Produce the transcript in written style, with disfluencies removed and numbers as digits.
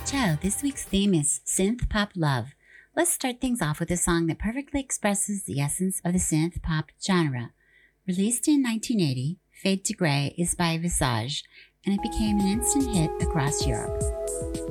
Ciao, this week's theme is synth pop love. Let's start things off with a song that perfectly expresses the essence of the synth pop genre. Released in 1980, Fade to Grey is by Visage, and it became an instant hit across Europe.